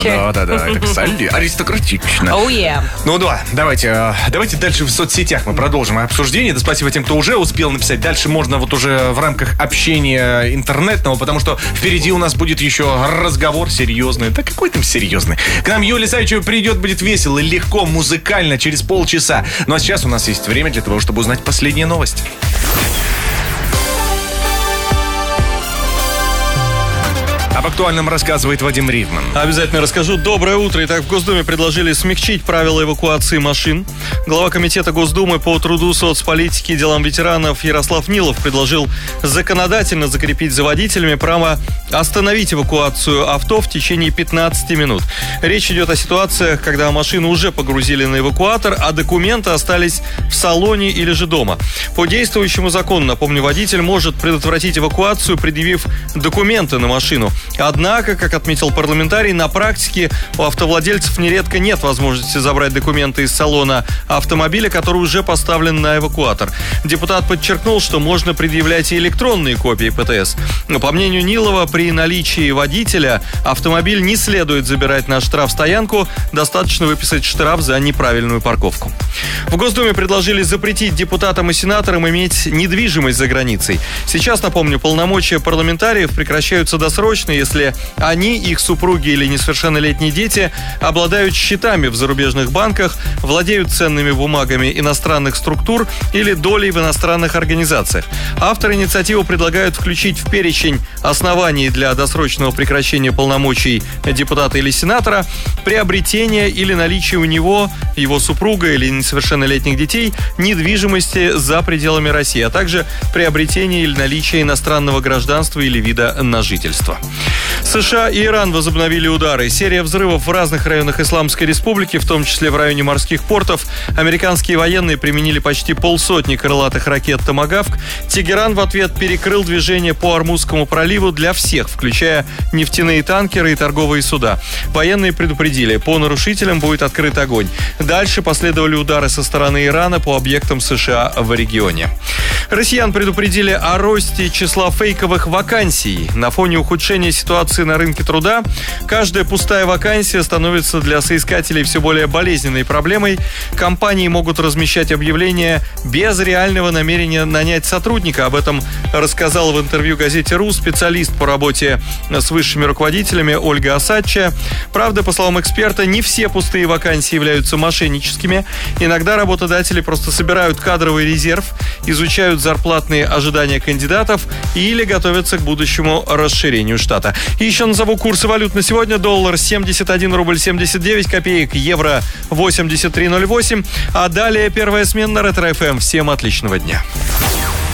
Да-да-да, это аристократично. Oh, yeah. Ну да, давайте дальше в соцсетях мы продолжим обсуждение. Да, спасибо тем, кто уже успел написать. Дальше можно вот уже в рамках общения интернетного, потому что впереди у нас будет еще разговор серьезный. Да какой там серьезный? К нам Юлия Савичева придет, будет весело, легко, музыкально, через полчаса. Ну а сейчас у нас есть время для того, чтобы узнать последние новости. Об актуальном рассказывает Вадим Рифман. Обязательно расскажу. Доброе утро. Итак, в Госдуме предложили смягчить правила эвакуации машин. Глава комитета Госдумы по труду, соцполитике и делам ветеранов Ярослав Нилов предложил законодательно закрепить за водителями право остановить эвакуацию авто в течение 15 минут. Речь идет о ситуациях, когда машину уже погрузили на эвакуатор, а документы остались в салоне или же дома. По действующему закону, напомню, водитель может предотвратить эвакуацию, предъявив документы на машину. Однако, как отметил парламентарий, на практике у автовладельцев нередко нет возможности забрать документы из салона автомобиля, который уже поставлен на эвакуатор. Депутат подчеркнул, что можно предъявлять и электронные копии ПТС. Но, по мнению Нилова, при наличии водителя автомобиль не следует забирать на штрафстоянку, достаточно выписать штраф за неправильную парковку. В Госдуме предложили запретить депутатам и сенаторам иметь недвижимость за границей. Сейчас, напомню, полномочия парламентариев прекращаются досрочно, если они, их супруги или несовершеннолетние дети обладают счетами в зарубежных банках, владеют ценными бумагами иностранных структур или долей в иностранных организациях. Авторы инициативы предлагают включить в перечень оснований для досрочного прекращения полномочий депутата или сенатора приобретение или наличие у него, его супруга или несовершеннолетних детей недвижимости за пределами России, а также приобретение или наличие иностранного гражданства или вида на жительство. США и Иран возобновили удары. Серия взрывов в разных районах Исламской Республики, в том числе в районе морских портов. Американские военные применили почти 150 крылатых ракет «Томагавк». Тегеран в ответ перекрыл движение по Ормузскому проливу для всех, включая нефтяные танкеры и торговые суда. Военные предупредили, по нарушителям будет открыт огонь. Дальше последовали удары со стороны Ирана по объектам США в регионе. Россиян предупредили о росте числа фейковых вакансий. На фоне ухудшения ситуации на рынке труда каждая пустая вакансия становится для соискателей все более болезненной проблемой. Компании могут размещать объявления без реального намерения нанять сотрудника. Об этом рассказала в интервью газете «РУ» специалист по работе с высшими руководителями Ольга Осадчая. Правда, по словам эксперта, не все пустые вакансии являются мошенническими. Иногда работодатели просто собирают кадровый резерв, изучают зарплатные ожидания кандидатов или готовятся к будущему расширению штата. И еще назову курсы валют на сегодня. Доллар 71 рубль 79 копеек, евро 83.08. А далее первая смена на Ретро ФМ. Всем отличного дня.